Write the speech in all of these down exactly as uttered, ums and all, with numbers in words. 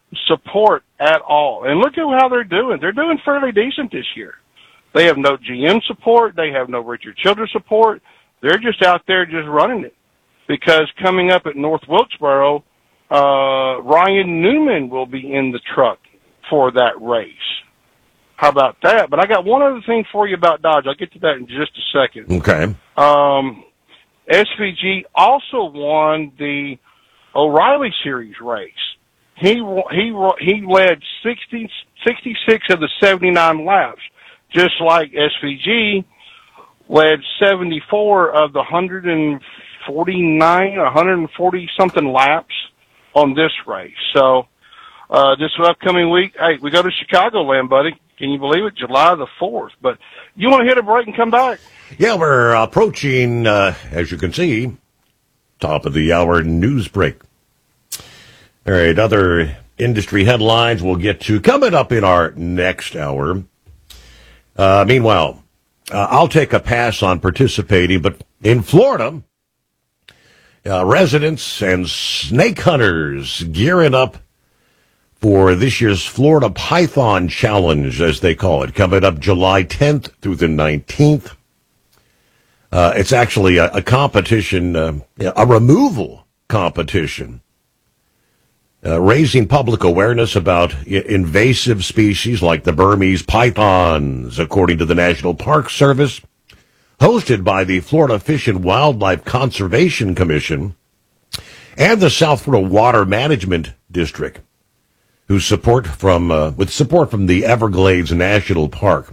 support at all. And look at how they're doing. They're doing fairly decent this year. They have no G M support. They have no Richard Childress support. They're just out there just running it. Because coming up at North Wilkesboro, uh, Ryan Newman will be in the truck for that race. How about that? But I got one other thing for you about Dodge. I'll get to that in just a second. Okay. Um, S V G also won the O'Reilly Series race. He he he led sixty, sixty-six of the seventy-nine laps, just like S V G led seventy-four of the one hundred forty-nine, one hundred forty something laps on this race. So uh, this upcoming week, hey, we go to Chicagoland, buddy. Can you believe it? July the fourth. But you want to hit a break and come back? Yeah, we're approaching, uh, as you can see, top of the hour news break. All right, other industry headlines we'll get to coming up in our next hour. Uh, meanwhile, uh, I'll take a pass on participating, but in Florida, uh, residents and snake hunters gearing up for this year's Florida Python Challenge, as they call it, coming up July tenth through the nineteenth. Uh, it's actually a, a competition, uh, a removal competition, uh, raising public awareness about I- invasive species like the Burmese pythons, according to the National Park Service, hosted by the Florida Fish and Wildlife Conservation Commission and the South Florida Water Management District, whose support from uh, with support from the Everglades National Park.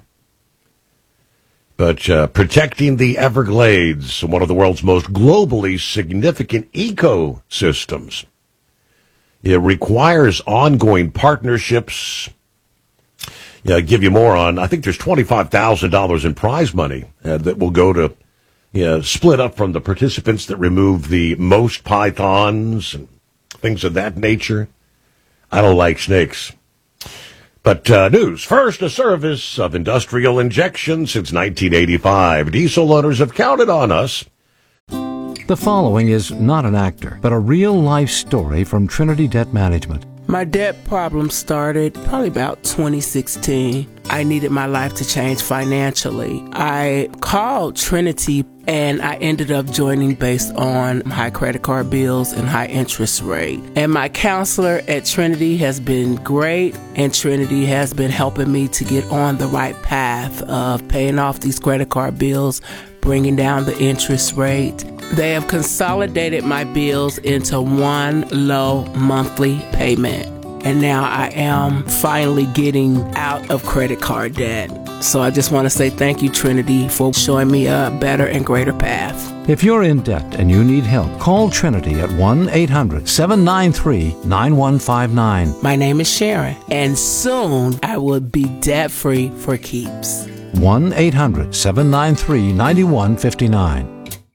But uh, protecting the Everglades, one of the world's most globally significant ecosystems, it requires ongoing partnerships. Yeah, I'll give you more on, I think there's twenty-five thousand dollars in prize money uh, that will go to, you know, split up from the participants that remove the most pythons and things of that nature. I don't like snakes. But uh, news first, a service of industrial injection since nineteen eighty-five. Diesel owners have counted on us. The following is not an actor, but a real-life story from Trinity Debt Management. My debt problem started probably about twenty sixteen. I needed my life to change financially. I called Trinity and I ended up joining based on high credit card bills and high interest rate. And my counselor at Trinity has been great, and Trinity has been helping me to get on the right path of paying off these credit card bills, bringing down the interest rate. They have consolidated my bills into one low monthly payment. And now I am finally getting out of credit card debt. So I just want to say thank you, Trinity, for showing me a better and greater path. If you're in debt and you need help, call Trinity at one eight hundred seven nine three nine one five nine. My name is Sharon, and soon I will be debt-free for keeps. one eight hundred seven nine three nine one five nine.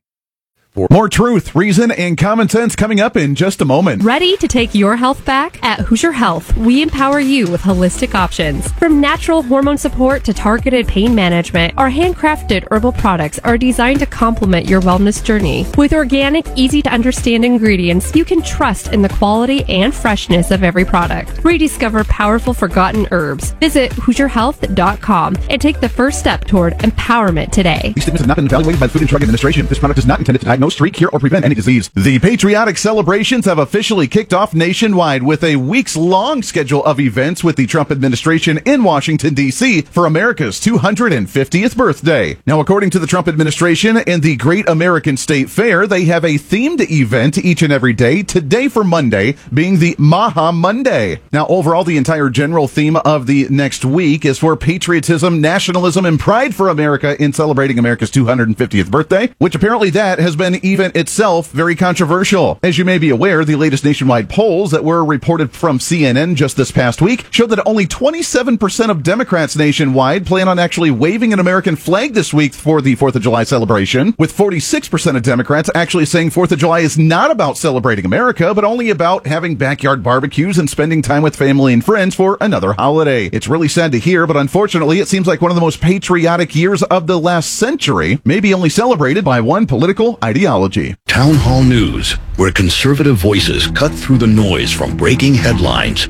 More truth, reason, and common sense coming up in just a moment. Ready to take your health back? At Hoosier Health, we empower you with holistic options. From natural hormone support to targeted pain management, our handcrafted herbal products are designed to complement your wellness journey. With organic, easy-to-understand ingredients, you can trust in the quality and freshness of every product. Rediscover powerful forgotten herbs. Visit Hoosier Health dot com and take the first step toward empowerment today. These statements have not been evaluated by the Food and Drug Administration. This product is not intended to diagnose, treat, cure, or prevent any disease. The patriotic celebrations have officially kicked off nationwide with a weeks-long schedule of events with the Trump administration in Washington, D C for America's two hundred fiftieth birthday. Now, according to the Trump administration and the Great American State Fair, they have a themed event each and every day, today for Monday being the Maha Monday. Now, overall, the entire general theme of the next week is for patriotism, nationalism, and pride for America in celebrating America's two hundred fiftieth birthday, which apparently that has been even itself very controversial. As you may be aware, the latest nationwide polls that were reported from C N N just this past week showed that only twenty-seven percent of Democrats nationwide plan on actually waving an American flag this week for the fourth of July celebration, with forty-six percent of Democrats actually saying fourth of July is not about celebrating America, but only about having backyard barbecues and spending time with family and friends for another holiday. It's really sad to hear, but unfortunately, it seems like one of the most patriotic years of the last century may be only celebrated by one political ideology. Town Hall News, where conservative voices cut through the noise from breaking headlines